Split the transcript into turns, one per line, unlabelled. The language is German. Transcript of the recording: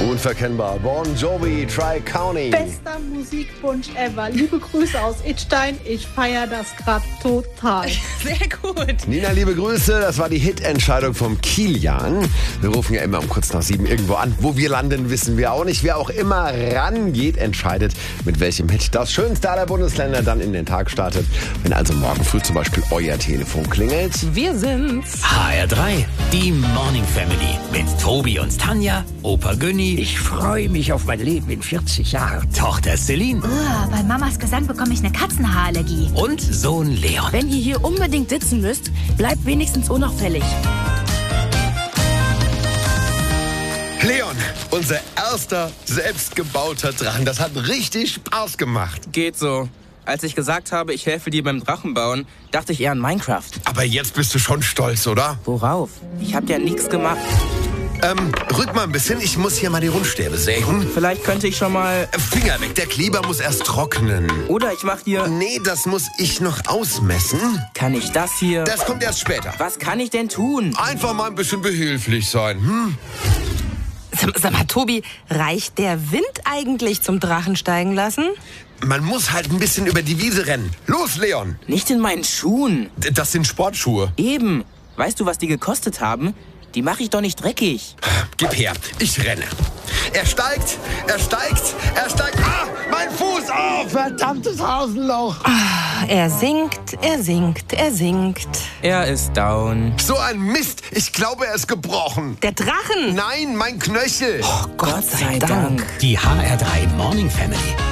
Unverkennbar. Bon Jovi, Tri-County.
Bester Musikwunsch ever. Liebe Grüße aus Idstein. Ich feiere das gerade total.
Sehr gut.
Nina, liebe Grüße. Das war die Hitentscheidung vom Kilian. Wir rufen ja immer um kurz nach 7 irgendwo an. Wo wir landen, wissen wir auch nicht. Wer auch immer rangeht, entscheidet, mit welchem Hit das schönste aller Bundesländer dann in den Tag startet. Wenn also morgen früh zum Beispiel euer Telefon klingelt.
Wir sind's.
HR3, die Morning Family mit Tobi und Tanja, Opa Günni,
Ich freue mich auf mein Leben in 40 Jahren.
Tochter Celine
Bei Mamas Gesang bekomme ich eine Katzenhaarallergie.
und Sohn Leon.
Wenn ihr hier unbedingt sitzen müsst, bleibt wenigstens unauffällig.
Leon, unser erster selbstgebauter Drachen. Das hat richtig Spaß gemacht.
Geht so. Als ich gesagt habe, ich helfe dir beim Drachenbauen, dachte ich eher an Minecraft.
Aber jetzt bist du schon stolz, oder?
Worauf? Ich hab ja nichts gemacht.
Rück mal ein bisschen. Ich muss hier mal die Rundstäbe sägen.
Vielleicht könnte ich schon mal...
Finger weg, der Kleber muss erst trocknen.
Oder ich mach dir...
Nee, das muss ich noch ausmessen.
Kann ich das hier...
Das kommt erst später.
Was kann ich denn tun?
Einfach mal ein bisschen behilflich sein.
Sag mal, Tobi, reicht der Wind eigentlich zum Drachensteigen lassen?
Man muss halt ein bisschen über die Wiese rennen. Los, Leon.
Nicht in meinen Schuhen.
Das sind Sportschuhe.
Eben. Weißt du, was die gekostet haben? Die mache ich doch nicht dreckig.
Gib her, ich renne. Er steigt, er steigt, er steigt. Ah, mein Fuß! Oh, verdammtes Hasenloch.
Er sinkt, er sinkt, er sinkt.
Er ist down.
So ein Mist. Ich glaube, er ist gebrochen.
Der Drachen!
Nein, mein Knöchel.
Gott sei Dank.
Die HR3 Morning Family.